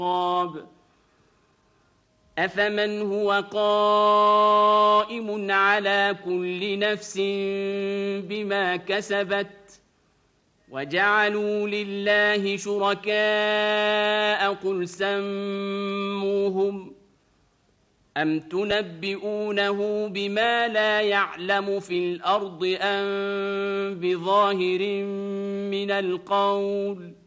أفمن هو قائم على كل نفس بما كسبت وجعلوا لله شركاء قل سموهم أم تنبئونه بما لا يعلم في الأرض أم بظاهر من القول